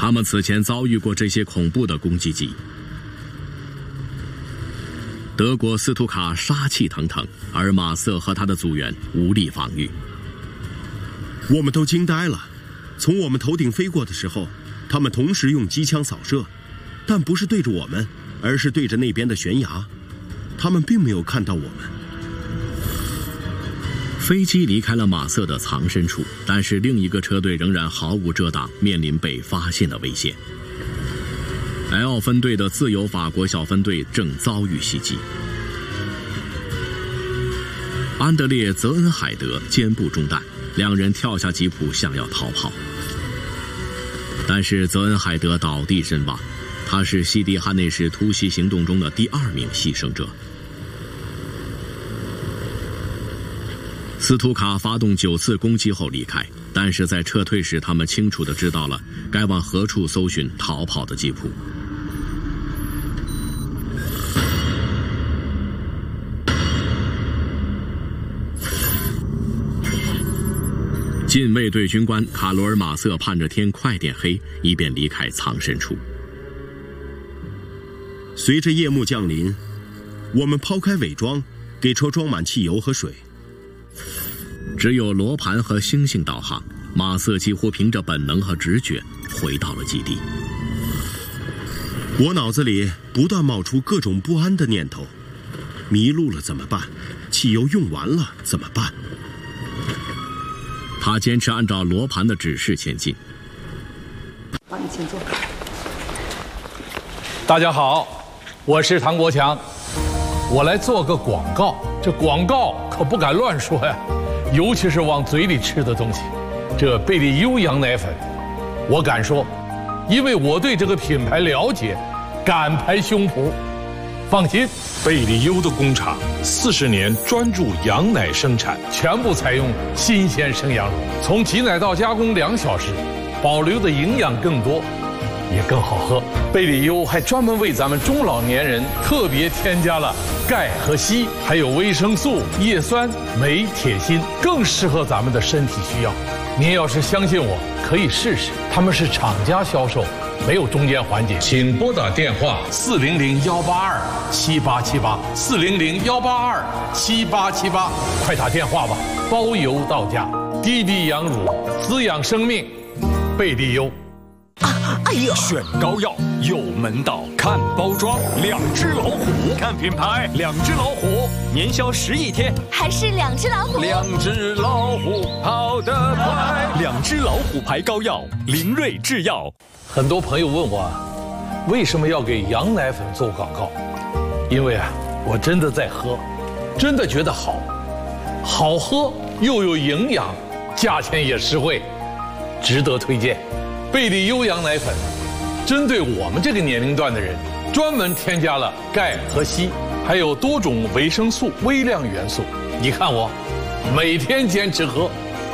他们此前遭遇过这些恐怖的攻击机。德国斯图卡杀气腾腾，而马瑟和他的组员无力防御。 我们都惊呆了，从我们头顶飞过的时候，他们同时用机枪扫射，但不是对着我们，而是对着那边的悬崖。他们并没有看到我们。 飞机离开了马瑟的藏身处，但是另一个车队仍然毫无遮挡，面临被发现的危险。L 分队的自由法国小分队正遭遇袭击。安德烈·泽恩海德肩部中弹，两人跳下吉普想要逃跑，但是泽恩海德倒地身亡，他是西迪汉内什突袭行动中的第2名牺牲者。斯图卡发动9次攻击后离开，但是在撤退时，他们清楚地知道了该往何处搜寻逃跑的吉普。禁卫队军官卡罗尔·马瑟盼着天快点黑，以便离开藏身处。 随着夜幕降临，我们抛开伪装，给车装满汽油和水。 只有罗盘和星星导航，马瑟几乎凭着本能和直觉回到了基地。 我脑子里不断冒出各种不安的念头：迷路了怎么办？汽油用完了怎么办？ 他坚持按照罗盘的指示前进。 好，你请坐。 大家好，我是唐国强，我来做个广告。这广告可不敢乱说呀，尤其是往嘴里吃的东西。这贝利优羊奶粉，我敢说，因为我对这个品牌了解，敢拍胸脯。放心， 贝利优的工厂40年专注羊奶生产， 全部采用新鲜生羊乳，从挤奶到加工2小时，保留的营养更多，也更好喝。贝利优还专门为咱们中老年人特别添加了钙和硒，还有维生素、叶酸、镁、铁、锌，更适合咱们的身体需要。您要是相信我，可以试试，他们是厂家销售，没有中间环节。请拨打电话400-182-7878，400-182-7878，快打电话吧，包邮到家。低地羊乳，滋养生命，贝利优。 哎呦！选膏药有门道，看包装，2只老虎；看品牌，2只老虎。年销11天， 还是2只老虎。 2只老虎跑得快，2只老虎牌膏药，林瑞制药。 很多朋友问我，为什么要给羊奶粉做广告？因为我真的在喝，真的觉得好，好喝又有营养，价钱也实惠，值得推荐。贝利优羊奶粉针对我们这个年龄段的人，专门添加了钙和硒，还有多种维生素、微量元素。你看我每天坚持喝。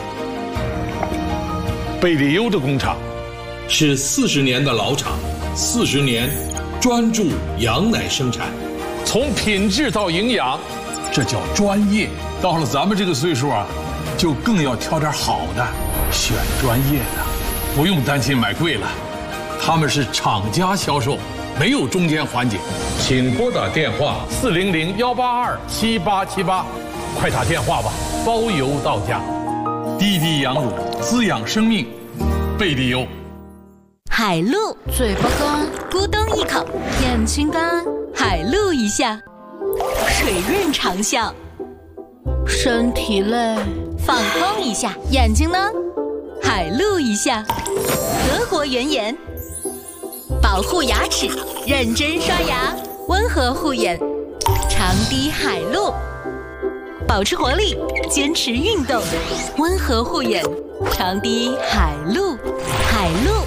贝利优的工厂是40年的老厂，40年专注羊奶生产，从品质到营养，这叫专业。到了咱们这个岁数就更要挑点好的，选专业的。不用担心买贵了，他们是厂家销售，没有中间环节。请拨打电话400-182-7878，快打电话吧，包邮到家。低地羊乳，滋养生命，贝利优。 海露，嘴巴干，咕咚一口；眼睛干，海露一下；水润长效，身体累，放空一下；眼睛呢？海露一下，德国原颜，保护牙齿，认真刷牙，温和护眼，长滴海露，保持活力，坚持运动，温和护眼，长滴海露，海露。